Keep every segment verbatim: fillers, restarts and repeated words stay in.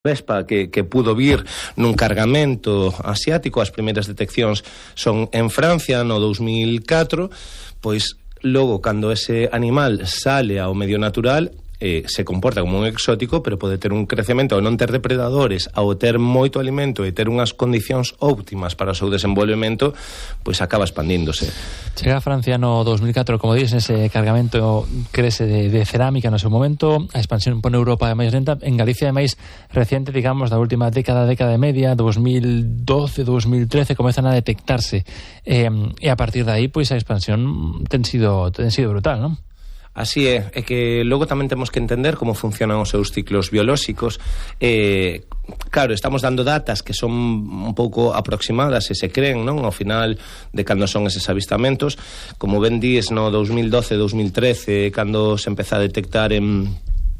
Vespa que, que pudo vir nun cargamento asiático. As primeiras deteccións son en Francia no dous mil catro. Pois logo, cando ese animal sale ao medio natural, eh, se comporta como un exótico, pero pode ter un crecemento ao non ter depredadores, ao ter moito alimento e ter unhas condicións óptimas para o seu desenvolvemento, pois acaba expandíndose. Chega a Francia no dous mil catro, como dices, ese cargamento crece de, de cerámica no seu momento, a expansión pone Europa máis lenta, en Galicia é máis reciente, digamos, da última década, década e media, dous mil doce, dous mil trece, comezan a detectarse, eh, e a partir de aí, pois a expansión ten sido, ten sido brutal, non? Así é, é que logo tamén temos que entender como funcionan os seus ciclos biolóxicos. Eh, claro, estamos dando datas que son un pouco aproximadas e se creen, non? Ao final de cando son eses avistamentos, como ben dís, no dous mil doce, dous mil trece, cando se empeza a detectar en,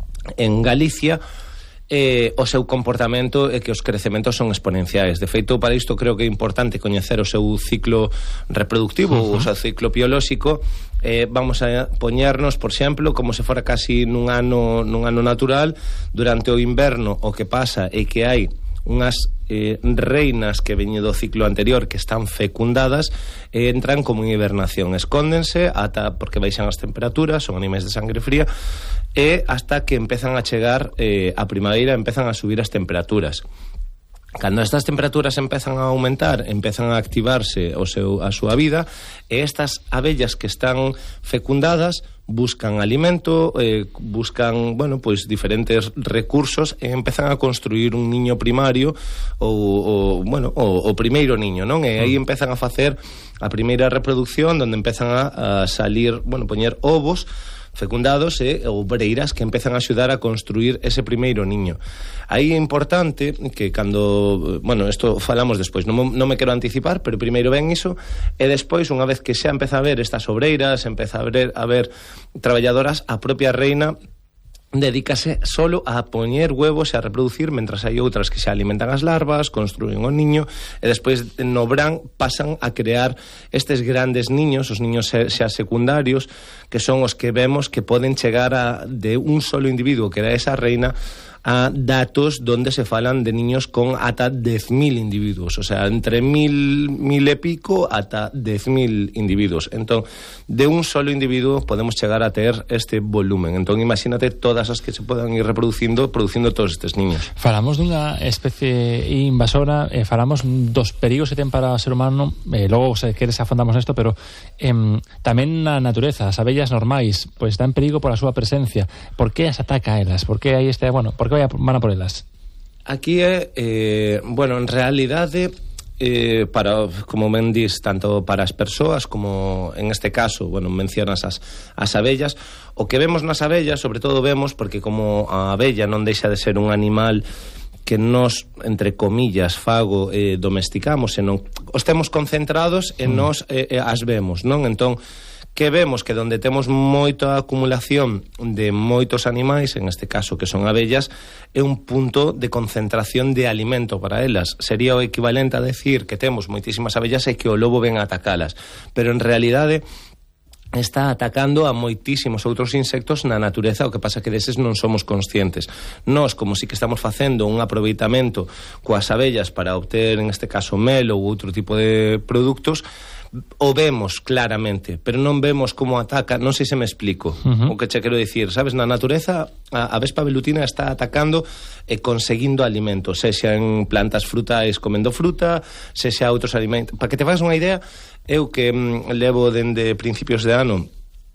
en Galicia, Eh, o seu comportamento é que os crecementos son exponenciais. De feito, para isto creo que é importante coñecer o seu ciclo reproductivo, uh-huh. o seu ciclo biolóxico. Eh, vamos a poñernos, por exemplo, como se fora casi nun ano, nun ano natural. Durante o inverno o que pasa é que hai unhas eh, reinas que veñen do ciclo anterior que están fecundadas e eh, entran como en hibernación, escóndense ata porque baixan as temperaturas, son animais de sangre fría, e hasta que empezan a chegar eh, a primavera, empezan a subir as temperaturas. Cando estas temperaturas empezan a aumentar, empezan a activarse o seu, a súa vida, e estas abellas que están fecundadas buscan alimento, eh, buscan, bueno, pois diferentes recursos e empezan a construir un niño primario ou, ou bueno, o, o primeiro niño, non? E aí empezan a facer a primeira reproducción, onde empezan a, a salir, bueno, poñer ovos fecundados e obreiras que empezan a axudar a construir ese primeiro niño. Aí é importante que cando, bueno, isto falamos despois, non, non me quero anticipar, pero primeiro ven iso, e despois, unha vez que xa empeza a ver estas obreiras, empeza a ver, a ver traballadoras, a propia reina dedícase solo a poñer huevos e a reproducir, mentras hai outras que se alimentan as larvas, construen o niño, e despois no verán pasan a crear estes grandes niños, os niños xa secundarios, que son os que vemos que poden chegar a, de un solo individuo, que era esa reina, a datos donde se falan de niños con ata dez mil individuos, o sea, entre mil, mil e pico ata dez mil individuos. Entón, de un solo individuo podemos chegar a ter este volumen. Entón, imagínate todas as que se podan ir reproducindo, producindo todos estes niños. Falamos dunha especie invasora, eh, falamos dos perigos que ten para o ser humano, eh, logo, se queres, afondamos nesto, pero eh, tamén na natureza, as abellas normais, pois está en perigo pola súa presencia. Por que as ataca a elas? Por que aí este, bueno, por que van a por elas? Aquí é, eh, bueno, en realidade, eh, para, como ben dis, tanto para as persoas como, en este caso, bueno, mencionas as, as abellas, o que vemos nas abellas, sobre todo vemos, porque como a abella non deixa de ser un animal que nos, entre comillas, fago, eh, domesticamos, e non os temos concentrados e mm. nos eh, as vemos, non? Entón, que vemos que donde temos moita acumulación de moitos animais, en este caso que son abellas, é un punto de concentración de alimento para elas. Sería o equivalente a decir que temos moitísimas abellas e que o lobo ven a atacalas, pero en realidade está atacando a moitísimos outros insectos na natureza, o que pasa que deses non somos conscientes. Nós, como si que estamos facendo un aproveitamento coas abellas para obter, en este caso, mel ou outro tipo de produtos, o vemos claramente, pero non vemos como ataca, non sei se me explico uh-huh. o que che quero dicir, sabes, na natureza a, a vespa velutina está atacando e conseguindo alimentos, sexa en plantas frutais comendo fruta, sexa outros alimentos. Para que te fagas unha idea, eu que mm, levo dende principios de ano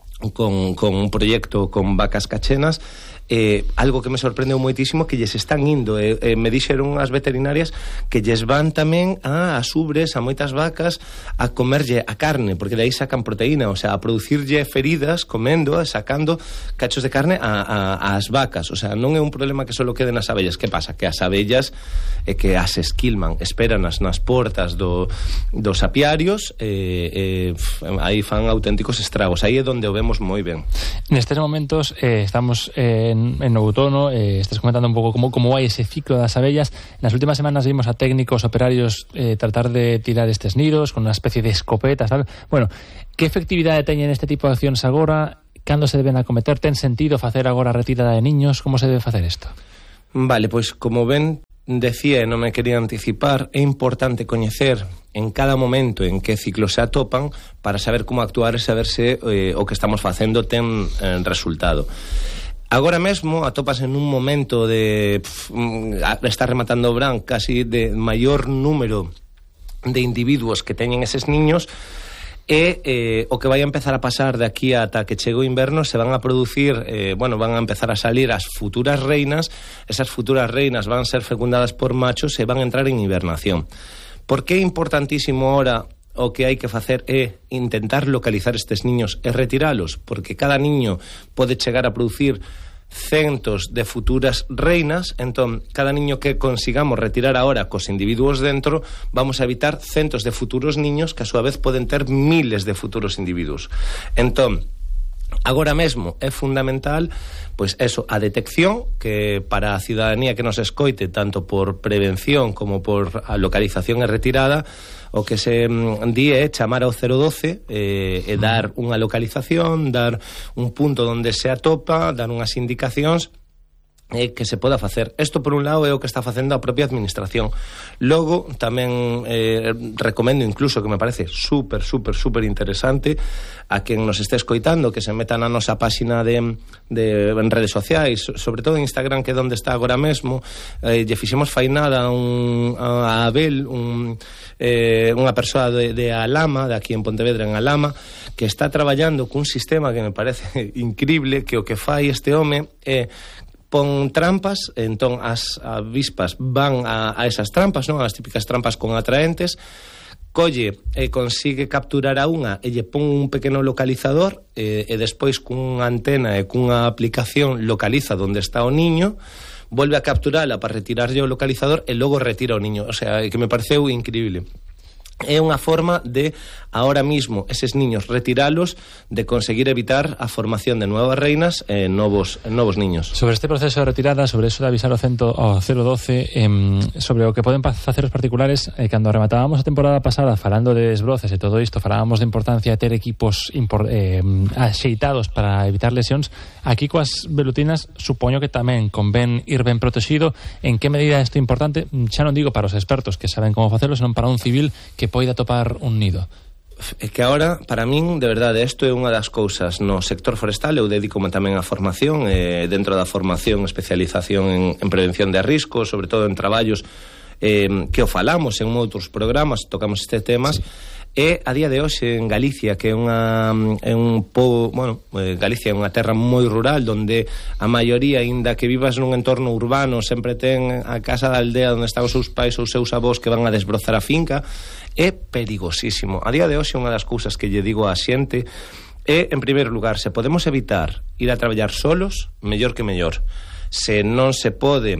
con, con un proxecto con vacas cachenas, eh, algo que me sorprendeu moitísimo que lles están indo, eh, eh, me dixeron as veterinarias que lles van tamén a as ubres, a moitas vacas, a comerlle a carne, porque de aí sacan proteína, o sea, a producirlle feridas comendo, sacando cachos de carne a, a, as vacas. O sea, non é un problema que só quede nas abellas. Que pasa? Que as abellas é eh, que as esquilman, esperanas nas portas do, dos apiarios, eh, eh, aí fan auténticos estragos. Aí é onde o vemos moi ben. Nestes momentos eh, estamos eh, en, en outono, eh, estás comentando un pouco como, como vai ese ciclo das abellas. Nas últimas semanas vimos a técnicos operarios eh, tratar de tirar estes nidos con unha especie de escopetas, tal. Bueno, que efectividade teñen este tipo de accións agora? Cando se deben acometer? Ten sentido facer agora a retirada de niños? Como se debe facer isto? Vale, pois como ben decía e non me quería anticipar, é importante coñecer en cada momento en que ciclos se atopan para saber como actuar e saber se eh, o que estamos facendo ten eh, resultado. Agora mesmo atopas en un momento de pff, está rematando o verán, casi de maior número de individuos que teñen eses niños. E eh, o que vai a empezar a pasar de aquí ata que chegue o inverno, se van a producir, eh, bueno, van a empezar a salir as futuras reinas. Esas futuras reinas van a ser fecundadas por machos e van a entrar en hibernación. Por que é importantísimo ahora o que hai que facer é intentar localizar estes niños e retiralos? Porque cada niño pode chegar a producir centos de futuras reinas, entón cada niño que consigamos retirar ahora cos individuos dentro, vamos a evitar centos de futuros niños que a súa vez poden ter miles de futuros individuos. Entón, agora mesmo é fundamental pois eso, a detección, que para a ciudadanía que nos escoite, tanto por prevención como por a localización e retirada, o que se di é chamar ao cero doce eh, e dar unha localización, dar un punto onde se atopa, dar unhas indicacións eh, que se poda facer. Isto por un lado é o que está facendo a propia administración. Logo tamén eh, recomendo incluso, que me parece super, super, super interesante, a quen nos este escoitando que se meta na nosa páxina de, de en redes sociais, sobre todo en Instagram, que é onde está agora mesmo. Eh, lle fixemos fainada un, a Abel, un, eh, unha persoa de, de Alama, de aquí en Pontevedra, en Alama, que está traballando cun sistema que me parece increíble, que o que fai este home é pon trampas, entón as avispas van a, a esas trampas, non? As típicas trampas con atraentes, colle e consigue capturar a unha e lle pon un pequeno localizador e, e despois cunha antena e cunha aplicación localiza onde está o niño, volve a capturala para retirarlle o localizador e logo retira o niño. O sea, que me pareceu increíble. É unha forma de, ahora mismo, eses niños retiralos, de conseguir evitar a formación de nuevas reinas e eh, novos, novos niños. Sobre este proceso de retirada, sobre eso de avisar ao cento, ao cero doce, eh, sobre o que poden facer os particulares, eh, cando rematábamos a temporada pasada falando de desbroces e todo isto, falábamos de importancia de ter equipos impor, eh, axeitados para evitar lesións. Aquí coas velutinas supoño que tamén convén ir ben protegido. En que medida isto é importante? Xa non digo para os expertos que saben como facelo, senón para un civil que poida topar un nido. É que agora, para min, de verdade, isto é unha das cousas no sector forestal. Eu dedícome tamén á formación, eh, dentro da formación, especialización en, en prevención de riscos, sobre todo en traballos eh, que o falamos en outros programas, tocamos estes temas. Sí. E a día de hoxe en Galicia, que é unha é un pobo, bueno, eh, Galicia é unha terra moi rural, onde a maioría, aínda que vivas nun entorno urbano, sempre ten a casa da aldea onde están os seus pais ou os seus avós que van a desbrozar a finca. É perigosísimo. A día de hoxe unha das cousas que lle digo á xente é, en primeiro lugar, se podemos evitar ir a traballar solos, mellor que mellor. Se non se pode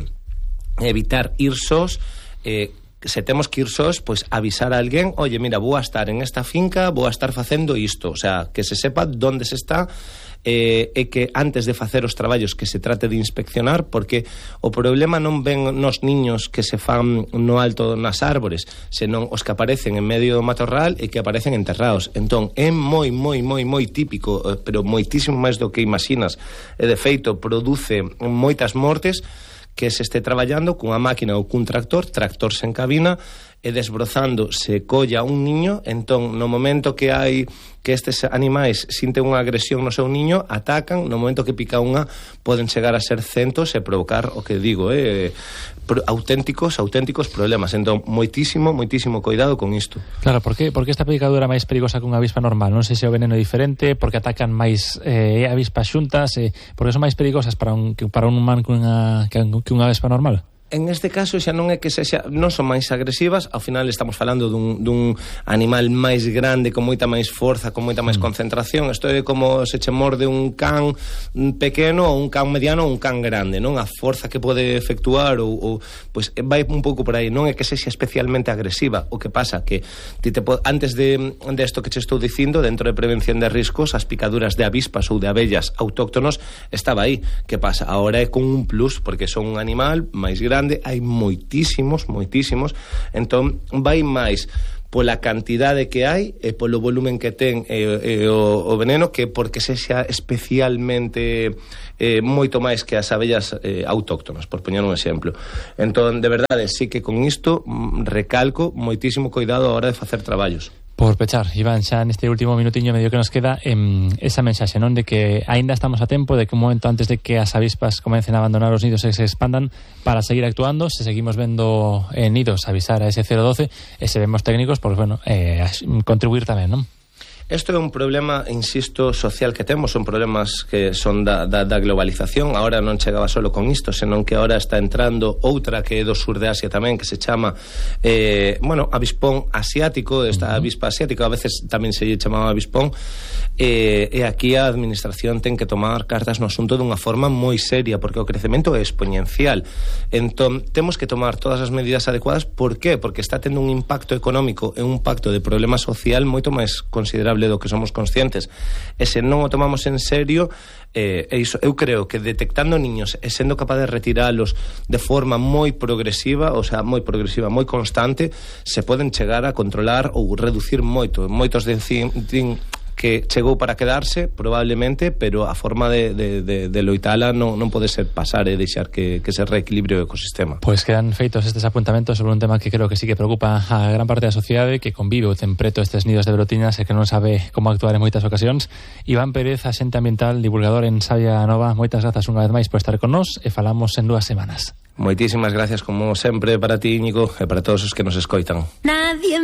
evitar ir sós, eh, se temos que ir sós, pois avisar a alguén, oye, mira, vou a estar en esta finca, vou a estar facendo isto, o sea, que se sepa onde se está, eh, e que antes de facer os traballos que se trate de inspeccionar, porque o problema non ven nos niños que se fan no alto nas árbores, senón os que aparecen en medio do matorral e que aparecen enterrados. Entón, é moi, moi, moi, moi típico, pero moitísimo máis do que imaginas, e de feito produce moitas mortes, que se este traballando cunha máquina ou cun tractor, tractor sen cabina, e desbrozando se colla un niño. Entón, no momento que hai que estes animais sinten unha agresión no seu niño, atacan, no momento que pica unha, poden chegar a ser centos e provocar, o que digo, eh, auténticos, auténticos problemas. Entón, moitísimo, moitísimo cuidado con isto. Claro, por que, por que esta picadura é máis perigosa que unha avispa normal? Non sei se o veneno é diferente, porque atacan máis eh, avispas xuntas, eh, porque son máis perigosas para un, para un humano que unha, que unha avispa normal? En este caso xa non é que sexa, non son máis agresivas, ao final estamos falando dun, dun animal máis grande, con moita máis forza, con moita máis mm. concentración. Isto é como se che morde un can pequeno ou un can mediano ou un can grande, non? A forza que pode efectuar ou, ou pois vai un pouco por aí, non é que sexa especialmente agresiva. O que pasa que ti te pod... antes de, de isto que che estou dicindo, dentro de prevención de riscos, as picaduras de avispas ou de abellas autóctonos estaba aí. Que pasa? Ahora é con un plus, porque son un animal máis grande, hai moitísimos, moitísimos, entón vai máis pola cantidade que hai e polo volumen que ten e, e o, o veneno, que porque sexa especialmente eh, moito máis que as abellas eh, autóctonas, por poñer un exemplo. Entón, de verdade, sí que con isto recalco moitísimo cuidado a hora de facer traballos. Por pechar, Iván, xa neste último minutiño medio que nos queda, eh, esa mensaxe, non, de que aínda estamos a tempo, de que un momento antes de que as avispas comecen a abandonar os nidos e se expandan, para seguir actuando. Se seguimos vendo eh, nidos, avisar a ese cero doce, e se vemos técnicos, pois, bueno, eh, contribuir tamén, non? Isto é un problema, insisto, social que temos, son problemas que son da, da, da globalización. Ahora non chegaba solo con isto, senón que ahora está entrando outra que é do sur de Asia tamén, que se chama eh, bueno, avispón asiático. Esta avispa asiática a veces tamén se lle chamaba avispón, eh, e aquí a administración ten que tomar cartas no asunto dunha forma moi seria, porque o crecemento é exponencial. Entón, temos que tomar todas as medidas adecuadas. Por qué? Porque está tendo un impacto económico e un impacto de problema social moito máis considerable do que somos conscientes, e se non o tomamos en serio, eh, e iso, eu creo que detectando niños e sendo capaz de retiralos de forma moi progresiva, o sea, moi progresiva, moi constante, se poden chegar a controlar ou reducir moito. Moitos de din que chegou para quedarse, probablemente, pero a forma de, de, de, de loitala non, non pode ser pasar e deixar que, que se reequilibre o ecosistema. Pois quedan feitos estes apuntamentos sobre un tema que creo que sí que preocupa a gran parte da sociedade, que convive o ten preto estes nidos de brotinas e que non sabe como actuar en moitas ocasións. Iván Pérez, axente ambiental, divulgador en Sabia Nova, moitas grazas unha vez máis por estar con nós e falamos en dúas semanas. Moitísimas gracias, como sempre, para ti, Íñigo, e para todos os que nos escoitan. Nadie